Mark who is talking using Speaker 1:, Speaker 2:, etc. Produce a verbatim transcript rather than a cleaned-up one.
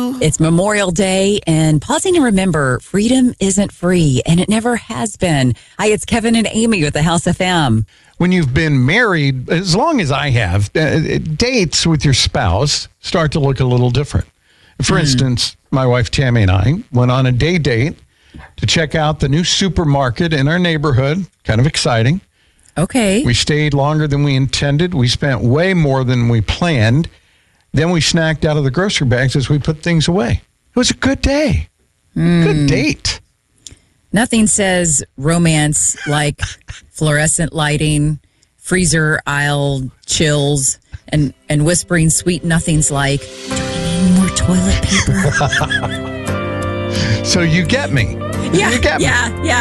Speaker 1: It's Memorial Day, and pausing to remember, freedom isn't free, and it never has been. Hi, it's Kevin and Amy with the House F M.
Speaker 2: When you've been married, as long as I have, uh, dates with your spouse start to look a little different. For mm. instance, my wife Tammy and I went on a day date to check out the new supermarket in our neighborhood. Kind of exciting.
Speaker 1: Okay.
Speaker 2: We stayed longer than we intended. We spent way more than we planned. Then we snacked out of the grocery bags as we put things away. It was a good day. Mm. Good date.
Speaker 1: Nothing says romance like fluorescent lighting, freezer aisle chills, and, and whispering sweet nothings like, do we need more toilet paper?
Speaker 2: So you get me.
Speaker 1: Yeah,
Speaker 2: you get
Speaker 1: yeah,
Speaker 2: me.
Speaker 1: yeah.